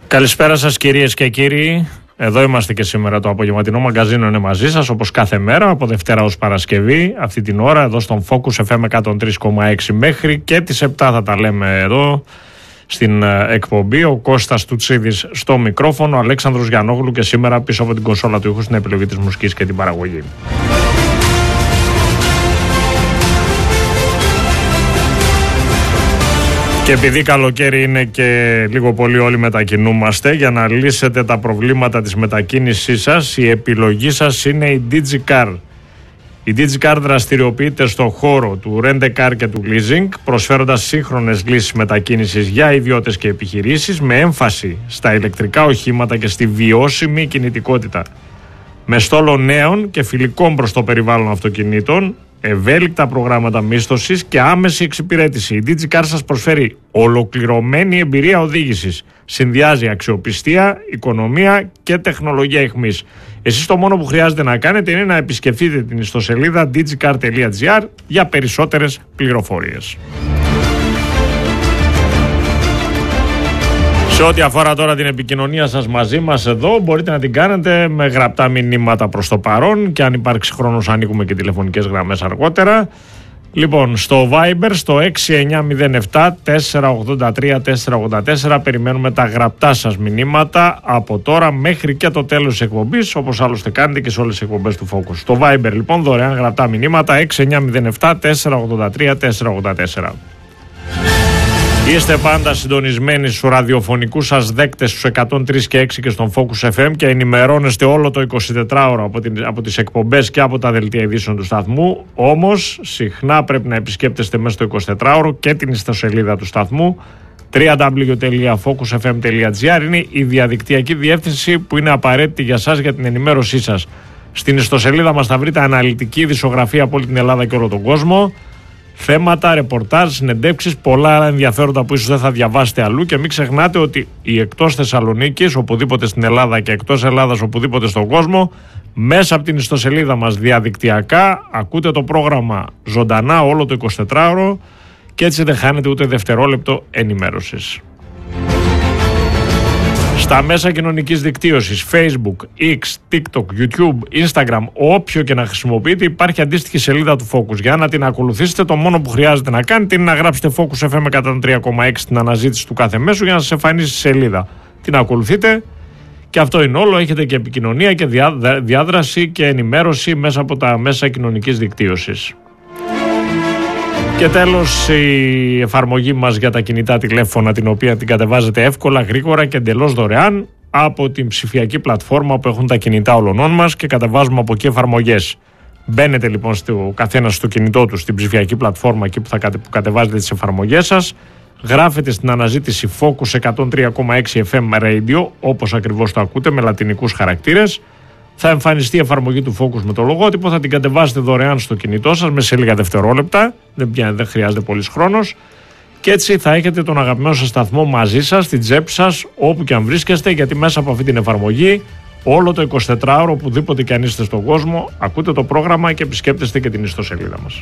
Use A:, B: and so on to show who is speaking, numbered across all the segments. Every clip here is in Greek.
A: Καλησπέρα σας κυρίες και κύριοι. Εδώ είμαστε και σήμερα, το απογευματινό μαγκαζίνο είναι μαζί σας όπως κάθε μέρα από Δευτέρα ως Παρασκευή αυτή την ώρα εδώ στον Focus FM 103,6 μέχρι και τις 7 θα τα λέμε εδώ στην εκπομπή. Ο Κώστας Τουτσίδης στο μικρόφωνο, ο Αλέξανδρος Γιαννόγλου και σήμερα πίσω από την κονσόλα του ήχου στην επιλογή της μουσικής και την παραγωγή. Και επειδή καλοκαίρι είναι και λίγο πολύ όλοι μετακινούμαστε, για να λύσετε τα προβλήματα της μετακίνησής σας, η επιλογή σας είναι η DigiCar. Η DigiCar δραστηριοποιείται στον χώρο του Rent-A-Car και του Leasing, προσφέροντας σύγχρονες λύσεις μετακίνησης για ιδιώτες και επιχειρήσεις, με έμφαση στα ηλεκτρικά οχήματα και στη βιώσιμη κινητικότητα. Με στόλο νέων και φιλικών προς το περιβάλλον αυτοκινήτων, ευέλικτα προγράμματα μίσθωσης και άμεση εξυπηρέτηση. Η DigiCar σας προσφέρει ολοκληρωμένη εμπειρία οδήγησης. Συνδυάζει αξιοπιστία, οικονομία και τεχνολογία εχμής. Εσείς το μόνο που χρειάζεται να κάνετε είναι να επισκεφτείτε την ιστοσελίδα digicar.gr για περισσότερες πληροφορίες. Σε ό,τι αφορά τώρα την επικοινωνία σας μαζί μας εδώ, μπορείτε να την κάνετε με γραπτά μηνύματα προς το παρόν και αν υπάρξει χρόνος ανοίγουμε και τηλεφωνικές γραμμές αργότερα. Λοιπόν, στο Viber, στο 6907-483-484 περιμένουμε τα γραπτά σας μηνύματα από τώρα μέχρι και το τέλος της εκπομπής, όπως άλλωστε κάνετε και σε όλες τις εκπομπές του Focus. Στο Viber λοιπόν δωρεάν γραπτά μηνύματα 6907-483-484. Είστε πάντα συντονισμένοι στους ραδιοφωνικούς σας δέκτες στους 103 και 6 και στον Focus FM και ενημερώνεστε όλο το 24ωρο από τις εκπομπές και από τα δελτία ειδήσεων του σταθμού. Όμως, συχνά πρέπει να επισκέπτεστε μέσα στο 24ωρο και την ιστοσελίδα του σταθμού. www.focusfm.gr είναι η διαδικτυακή διεύθυνση που είναι απαραίτητη για σας για την ενημέρωσή σας. Στην ιστοσελίδα μας θα βρείτε αναλυτική ειδησιογραφία από όλη την Ελλάδα και όλο τον κόσμο. Θέματα, ρεπορτάζ, συνεντεύξεις, πολλά άλλα ενδιαφέροντα που ίσως δεν θα διαβάσετε αλλού και μην ξεχνάτε ότι οι εκτός Θεσσαλονίκης, οπουδήποτε στην Ελλάδα και εκτός Ελλάδας οπουδήποτε στον κόσμο, μέσα από την ιστοσελίδα μας διαδικτυακά ακούτε το πρόγραμμα ζωντανά όλο το 24ωρο και έτσι δεν χάνετε ούτε δευτερόλεπτο ενημέρωσης. Στα μέσα κοινωνικής δικτύωσης, Facebook, X, TikTok, YouTube, Instagram, όποιο και να χρησιμοποιείτε, υπάρχει αντίστοιχη σελίδα του Focus. Για να την ακολουθήσετε, το μόνο που χρειάζεται να κάνετε είναι να γράψετε Focus FM 103,6 στην αναζήτηση του κάθε μέσου για να σας εμφανίσει στη σελίδα. Την ακολουθείτε και αυτό είναι όλο. Έχετε και επικοινωνία και διάδραση και ενημέρωση μέσα από τα μέσα κοινωνικής δικτύωσης. Και τέλος, η εφαρμογή μας για τα κινητά τηλέφωνα, την οποία την κατεβάζετε εύκολα, γρήγορα και εντελώς δωρεάν από την ψηφιακή πλατφόρμα που έχουν τα κινητά όλων μας και κατεβάζουμε από εκεί εφαρμογές. Μπαίνετε λοιπόν στο καθένα στο κινητό του στην ψηφιακή πλατφόρμα εκεί που κατεβάζετε τις εφαρμογές σας, γράφετε στην αναζήτηση Focus 103,6 FM Radio, όπως ακριβώς το ακούτε, με λατινικούς χαρακτήρες. Θα εμφανιστεί η εφαρμογή του Focus με το λογότυπο, θα την κατεβάσετε δωρεάν στο κινητό σας με σε λίγα δευτερόλεπτα, δεν χρειάζεται πολύς χρόνος και έτσι θα έχετε τον αγαπημένο σας σταθμό μαζί σας, στην τσέπη σας, όπου και αν βρίσκεστε, γιατί μέσα από αυτή την εφαρμογή όλο το 24ωρο, οπουδήποτε και αν είστε στον κόσμο, ακούτε το πρόγραμμα και επισκέπτεστε και την ιστοσελίδα μας.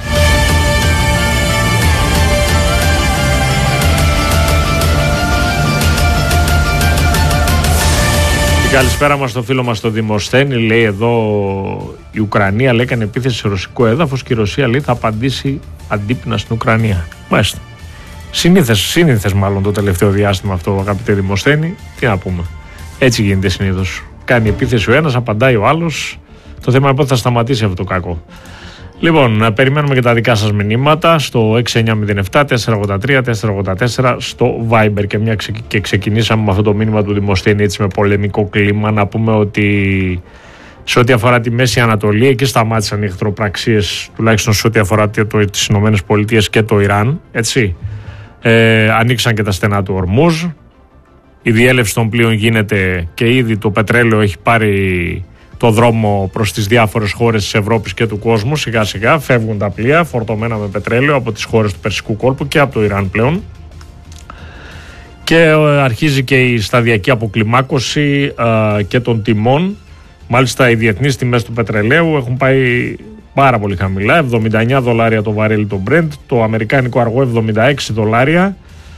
A: Καλησπέρα μας στο φίλο μας το Δημοσθένη. Λέει εδώ η Ουκρανία έκανε επίθεση σε ρωσικό έδαφος και η Ρωσία λέει θα απαντήσει αντίπεινα στην Ουκρανία. Μάλιστα. Σύνηθες μάλλον το τελευταίο διάστημα αυτό, αγαπητέ Δημοσθένη. Τι να πούμε. Έτσι γίνεται συνήθως. Κάνει επίθεση ο ένας, απαντάει ο άλλος. Το θέμα είναι πότε θα σταματήσει αυτό το κακό. Λοιπόν, περιμένουμε και τα δικά σας μηνύματα στο 6907-483-484 στο Viber και μια και ξεκινήσαμε με αυτό το μήνυμα του Δημοσθένη έτσι με πολεμικό κλίμα, να πούμε ότι σε ό,τι αφορά τη Μέση Ανατολή εκεί σταμάτησαν οι εχθροπραξίες, τουλάχιστον σε ό,τι αφορά τις Ηνωμένες Πολιτείες και το Ιράν, έτσι. Ανοίξαν και τα στενά του Ορμούζ, η διέλευση των πλοίων γίνεται και ήδη το πετρέλαιο έχει πάρει το δρόμο προς τις διάφορες χώρες της Ευρώπης και του κόσμου. Σιγά σιγά φεύγουν τα πλοία φορτωμένα με πετρέλαιο από τις χώρες του Περσικού κόλπου και από το Ιράν πλέον. Και αρχίζει και η σταδιακή αποκλιμάκωση και των τιμών. Μάλιστα οι διεθνείς τιμές του πετρελαίου έχουν πάει πάρα πολύ χαμηλά. $79 το βαρέλι το Brent, το αμερικάνικο αργό $76.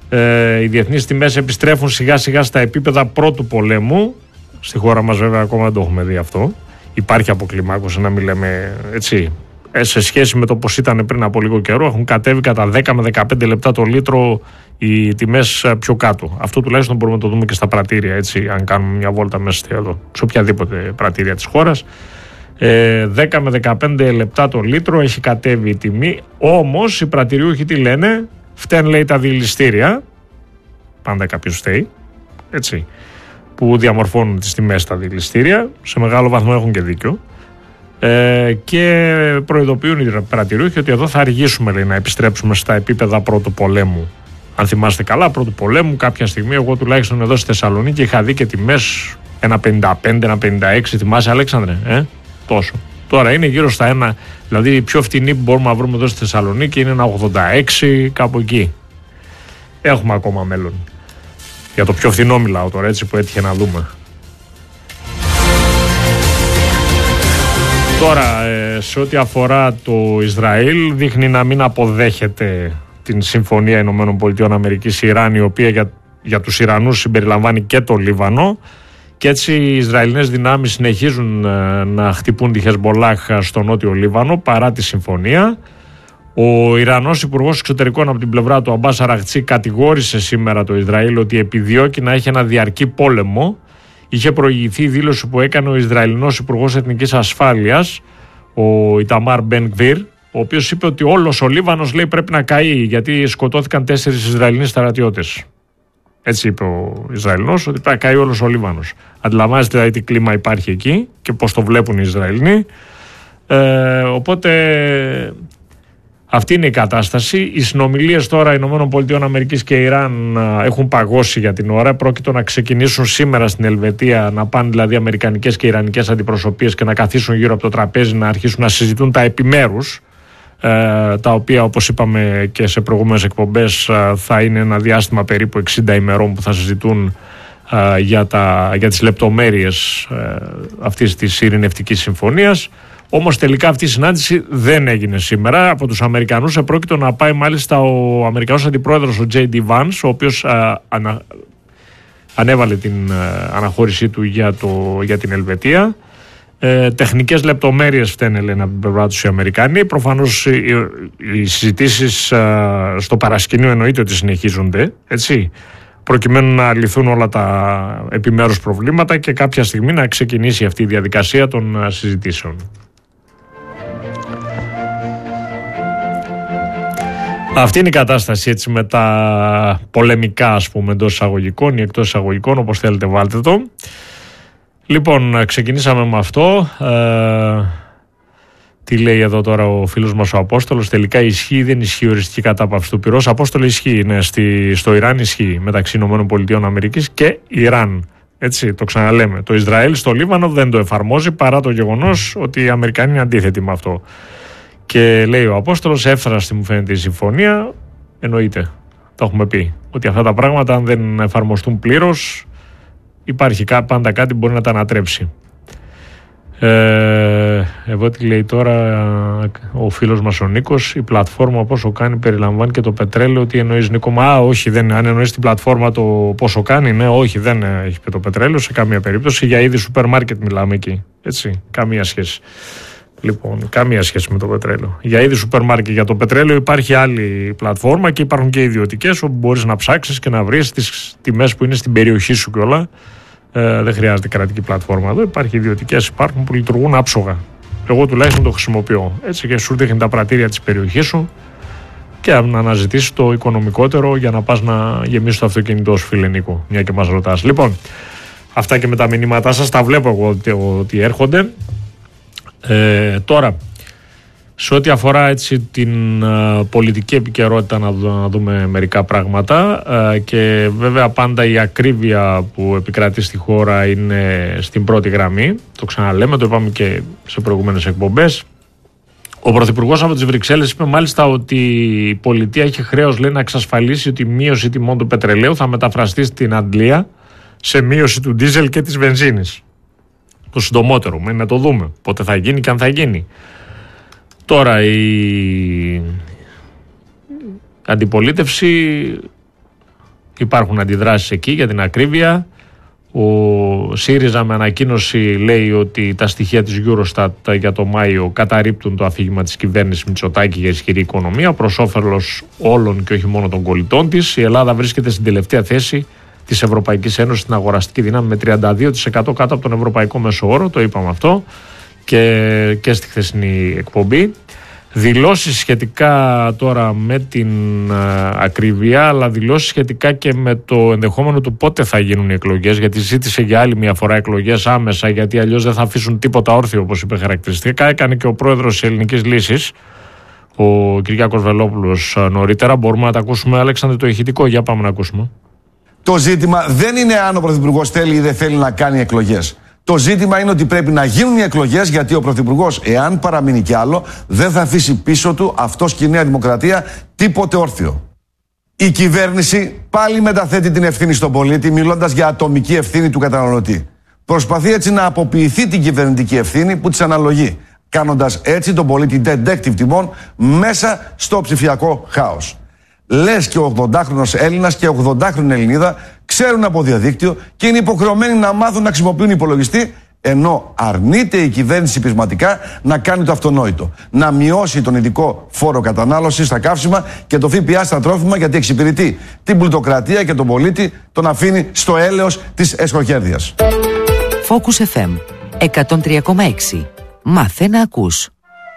A: Οι διεθνείς τιμές επιστρέφουν σιγά σιγά στα επίπεδα πρώτου πολέμου. Στη χώρα μας βέβαια ακόμα δεν το έχουμε δει αυτό. Υπάρχει αποκλιμάκωση, να μην λέμε έτσι. Σε σχέση με το πώς ήταν πριν από λίγο καιρό, έχουν κατέβει κατά 10 με 15 λεπτά το λίτρο οι τιμές πιο κάτω. Αυτό τουλάχιστον μπορούμε να το δούμε και στα πρατήρια, έτσι, αν κάνουμε μια βόλτα μέσα εδώ, σε οποιαδήποτε πρατήρια της χώρας. 10 με 15 λεπτά το λίτρο έχει κατέβει η τιμή. Όμως οι πρατηριούχοι τι λένε? Φταίνουν, λέει, τα διελιστήρια. Πάντα κάποιος φταίει, έτσι, που διαμορφώνουν τις τιμές στα διελιστήρια. Σε μεγάλο βαθμό έχουν και δίκιο. Και προειδοποιούν οι πρατηριούχοι ότι εδώ θα αργήσουμε, λέει, να επιστρέψουμε στα επίπεδα πρώτου πολέμου. Αν θυμάστε καλά, πρώτου πολέμου κάποια στιγμή, εγώ τουλάχιστον εδώ στη Θεσσαλονίκη είχα δει και τιμές 1,55, 1,56. Θυμάσαι, Αλέξανδρε? Τόσο. Τώρα είναι γύρω στα 1, δηλαδή η πιο φτηνή που μπορούμε να βρούμε εδώ στη Θεσσαλονίκη είναι 1,86, κάπου εκεί. Έχουμε ακόμα μέλλον. Για το πιο φθηνό μιλάω τώρα, έτσι, που έτυχε να δούμε. Τώρα, σε ό,τι αφορά το Ισραήλ, δείχνει να μην αποδέχεται την Συμφωνία ΗΠΑ-Ιράν, η οποία για τους Ιρανούς συμπεριλαμβάνει και το Λίβανο, και έτσι οι Ισραηλινές δυνάμεις συνεχίζουν να χτυπούν τη Χεσμπολάχ στο νότιο Λίβανο παρά τη συμφωνία. Ο Ιρανός Υπουργός Εξωτερικών από την πλευρά του, Αμπάς Αραχτσί, κατηγόρησε σήμερα το Ισραήλ ότι επιδιώκει να έχει ένα διαρκή πόλεμο. Είχε προηγηθεί η δήλωση που έκανε ο Ισραηλινός Υπουργός Εθνικής Ασφάλειας, ο Ιταμάρ Μπεν Γκβίρ, ο οποίος είπε ότι όλος ο Λίβανος, λέει, πρέπει να καεί γιατί σκοτώθηκαν 4 Ισραηλινοί στρατιώτες. Έτσι είπε ο Ισραηλινός, ότι πρέπει να καεί όλος ο Λίβανος. Αντιλαμβάνεστε δηλαδή τι κλίμα υπάρχει εκεί και πώς το βλέπουν οι Ισραηλινοί. Οπότε αυτή είναι η κατάσταση. Οι συνομιλίες τώρα ΗΠΑ και Ιράν έχουν παγώσει για την ώρα. Πρόκειται να ξεκινήσουν σήμερα στην Ελβετία, να πάνε δηλαδή αμερικανικές και ιρανικές αντιπροσωπείες και να καθίσουν γύρω από το τραπέζι, να αρχίσουν να συζητούν τα επιμέρους, τα οποία, όπως είπαμε και σε προηγούμενες εκπομπές, θα είναι ένα διάστημα περίπου 60 ημερών που θα συζητούν για τις λεπτομέρειες αυτής της ειρηνευτικής συμφωνίας. Όμως τελικά αυτή η συνάντηση δεν έγινε σήμερα. Από τους Αμερικανούς επρόκειτο να πάει μάλιστα ο Αμερικανός Αντιπρόεδρος, ο J.D. Vance, ο οποίος ανέβαλε την αναχώρησή του για την Ελβετία. Τεχνικές λεπτομέρειες φταίνε, λένε, από την πλευρά τους οι Αμερικάνοι. Προφανώς οι συζητήσεις στο παρασκήνιο εννοείται ότι συνεχίζονται, έτσι, προκειμένου να λυθούν όλα τα επιμέρους προβλήματα και κάποια στιγμή να ξεκινήσει αυτή η διαδικασία των συζητήσεων. Αυτή είναι η κατάσταση, έτσι, με τα πολεμικά, ας πούμε, εντός εισαγωγικών ή εκτός εισαγωγικών, όπως θέλετε βάλτε το. Λοιπόν, ξεκινήσαμε με αυτό. Τι λέει εδώ τώρα ο φίλος μας ο Απόστολος? Τελικά ισχύει ή δεν ισχύει οριστική κατάπαυση του πυρός? Απόστολο, ισχύει. Ναι, στο Ιράν ισχύει, μεταξύ ΗΠΑ και Ιράν. Έτσι, το ξαναλέμε. Το Ισραήλ στο Λίβανο δεν το εφαρμόζει, παρά το γεγονός ότι οι Αμερικανοί είναι αντίθετοι με αυτό. Και λέει ο Απόστολος, εύθραστη μου φαίνεται η συμφωνία. Εννοείται, το έχουμε πει, ότι αυτά τα πράγματα, αν δεν εφαρμοστούν πλήρως, υπάρχει πάντα κάτι που μπορεί να τα ανατρέψει. Εδώ τι λέει τώρα ο φίλος μας ο Νίκος? Η πλατφόρμα πόσο κάνει περιλαμβάνει και το πετρέλαιο? Τι εννοείς, Νίκο? Όχι, δεν, αν εννοείς την πλατφόρμα το πόσο κάνει, ναι, όχι, δεν έχει και το πετρέλαιο σε καμία περίπτωση. Για είδη σούπερ μάρκετ μιλάμε εκεί, έτσι, καμία σχέση. Λοιπόν, καμία σχέση με το πετρέλαιο. Για είδη σούπερ μάρκετ, για το πετρέλαιο υπάρχει άλλη πλατφόρμα και υπάρχουν και ιδιωτικές, όπου μπορείς να ψάξεις και να βρεις τις τιμές που είναι στην περιοχή σου και όλα. Δεν χρειάζεται κρατική πλατφόρμα εδώ. Ιδιωτικές υπάρχουν που λειτουργούν άψογα. Εγώ τουλάχιστον το χρησιμοποιώ. Έτσι, και σου δείχνει τα πρατήρια της περιοχής σου και να αναζητήσεις το οικονομικότερο για να πας να γεμίσεις το αυτοκίνητό σου, φίλε Νίκο, μια και μας ρωτάς. Λοιπόν, αυτά και με τα μηνύματά σας τα βλέπω εγώ ότι έρχονται. Τώρα, σε ό,τι αφορά, έτσι, την πολιτική επικαιρότητα, να δούμε μερικά πράγματα, και βέβαια πάντα η ακρίβεια που επικρατεί στη χώρα είναι στην πρώτη γραμμή. Το ξαναλέμε, το είπαμε και σε προηγούμενες εκπομπές. Ο Πρωθυπουργός από τις Βρυξέλλες είπε μάλιστα ότι η πολιτεία έχει χρέος, λέει, να εξασφαλίσει ότι η μείωση τιμών του πετρελαίου θα μεταφραστεί στην Αγγλία σε μείωση του ντίζελ και της βενζίνης. Το συντομότερο, να το δούμε πότε θα γίνει και αν θα γίνει. Τώρα η αντιπολίτευση Υπάρχουν αντιδράσεις εκεί για την ακρίβεια. Ο ΣΥΡΙΖΑ με ανακοίνωση λέει ότι τα στοιχεία της Eurostat για το Μάιο καταρρίπτουν το αφήγημα της κυβέρνησης Μητσοτάκη για ισχυρή οικονομία προς όφελος όλων και όχι μόνο των πολιτών της. Η Ελλάδα βρίσκεται στην τελευταία θέση της Ευρωπαϊκής Ένωσης στην αγοραστική δύναμη με 32% κάτω από τον ευρωπαϊκό μέσο όρο, το είπαμε αυτό και στη χθεσινή εκπομπή. Δηλώσεις σχετικά τώρα με την ακρίβεια, αλλά δηλώσεις σχετικά και με το ενδεχόμενο του πότε θα γίνουν οι εκλογές, γιατί ζήτησε για άλλη μια φορά εκλογές άμεσα, γιατί αλλιώς δεν θα αφήσουν τίποτα όρθιο, όπως είπε χαρακτηριστικά. Έκανε και ο πρόεδρος της Ελληνικής Λύσης, ο Κυριάκος Βελόπουλος, νωρίτερα. Μπορούμε να τα ακούσουμε, Αλέξανδρε, το ηχητικό? Για πάμε να ακούσουμε.
B: Το ζήτημα δεν είναι αν ο Πρωθυπουργός θέλει ή δεν θέλει να κάνει εκλογές. Το ζήτημα είναι ότι πρέπει να γίνουν οι εκλογές, γιατί ο Πρωθυπουργός, εάν παραμείνει κι άλλο, δεν θα αφήσει πίσω του, αυτός και η Νέα Δημοκρατία, τίποτε όρθιο. Η κυβέρνηση πάλι μεταθέτει την ευθύνη στον πολίτη, μιλώντας για ατομική ευθύνη του καταναλωτή. Προσπαθεί έτσι να αποποιηθεί την κυβερνητική ευθύνη που της αναλογεί, κάνοντας έτσι τον πολίτη detective τιμών μέσα στο ψηφιακό χάος. Λες και ο 80χρονος Έλληνας και 80χρονη Ελληνίδα ξέρουν από διαδίκτυο και είναι υποχρεωμένοι να μάθουν να χρησιμοποιούν υπολογιστή, ενώ αρνείται η κυβέρνηση πεισματικά να κάνει το αυτονόητο. Να μειώσει τον ειδικό φόρο κατανάλωσης στα καύσιμα και το ΦΠΑ στα τρόφιμα, γιατί εξυπηρετεί την πλουτοκρατία και τον πολίτη τον αφήνει στο έλεος της εσχοχέρδιας.
C: Focus FM 103,6. Μάθε να ακούς.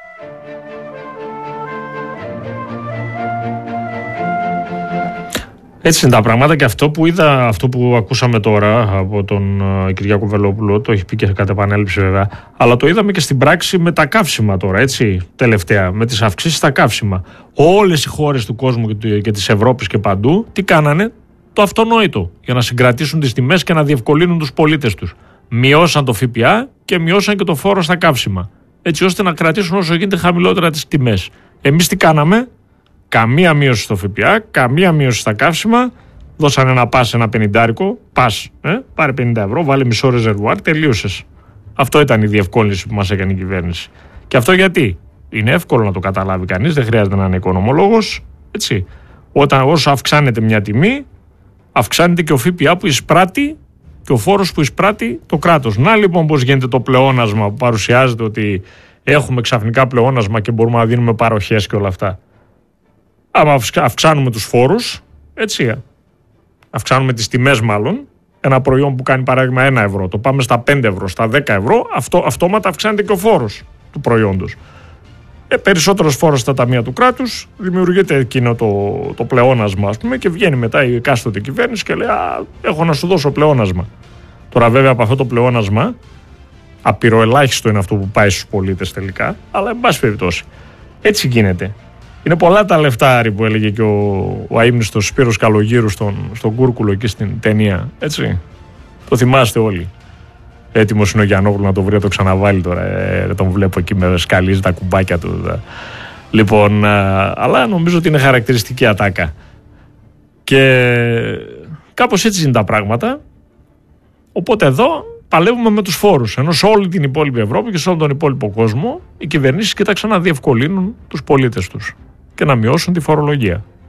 A: Έτσι είναι τα πράγματα, και αυτό που είδα, αυτό που ακούσαμε τώρα από τον Κυριάκο Βελόπουλο, το έχει πει και κατ' επανέλειψη βέβαια, αλλά το είδαμε και στην πράξη με τα καύσιμα τώρα, έτσι, τελευταία, με τις αυξήσεις στα καύσιμα. Όλες οι χώρες του κόσμου και της Ευρώπης και παντού, τι κάνανε? Το αυτονόητο, για να συγκρατήσουν τις τιμές και να διευκολύνουν τους πολίτες τους. Μειώσαν το ΦΠΑ και μειώσαν και το φόρο στα καύσιμα, έτσι ώστε να κρατήσουν όσο γίνεται χαμηλότερα τις τιμές. Εμείς τι κάναμε? Καμία μείωση στο ΦΠΑ, καμία μείωση στα καύσιμα. Δώσανε ένα πας, ένα 50, πάρε 50 ευρώ, βάλε μισό ρεζερβουάρ, τελείωσες. Αυτό ήταν η διευκόλυνση που μας έκανε η κυβέρνηση. Και αυτό γιατί? Είναι εύκολο να το καταλάβει κανείς, δεν χρειάζεται να είναι οικονομολόγος. Έτσι. Όσο αυξάνεται μια τιμή, αυξάνεται και ο ΦΠΑ που εισπράττει και ο φόρος που εισπράττει το κράτος. Να λοιπόν πώς γίνεται το πλεόνασμα που παρουσιάζεται, ότι έχουμε ξαφνικά πλεόνασμα και μπορούμε να δίνουμε παροχές και όλα αυτά. Άμα αυξάνουμε τους φόρους, έτσι, αυξάνουμε τις τιμές μάλλον, ένα προϊόν που κάνει παράδειγμα 1 ευρώ, το πάμε στα 5 ευρώ, στα 10 ευρώ, αυτόματα αυξάνεται και ο φόρος του προϊόντος. Περισσότερος φόρος στα ταμεία του κράτους, δημιουργείται εκείνο το πλεόνασμα, ας πούμε, και βγαίνει μετά η εκάστοτε κυβέρνηση και λέει έχω να σου δώσω πλεόνασμα. Τώρα βέβαια από αυτό το πλεόνασμα, απειροελάχιστο είναι αυτό που πάει στους πολίτες τελικά, αλλά εν πάση περιπτώσει, έτσι γίνεται. Είναι πολλά τα λεφτά, Άρη, που έλεγε και ο αείμνηστος Σπύρος Καλογύρου στον Κούρκουλο εκεί στην ταινία. Έτσι. Το θυμάστε όλοι. Έτοιμος είναι ο Γιαννόπουλος να το βρει, να το ξαναβάλει τώρα. Τον βλέπω εκεί με σκαλίζει τα κουμπάκια του. Λοιπόν, αλλά νομίζω ότι είναι χαρακτηριστική ατάκα. Και κάπως έτσι είναι τα πράγματα. Οπότε εδώ παλεύουμε με τους φόρους. Ενώ σε όλη την υπόλοιπη Ευρώπη και σε όλο τον υπόλοιπο κόσμο οι κυβερνήσεις κοίταξαν να διευκολύνουν τους πολίτες τους και να μειώσουν τη φορολογία.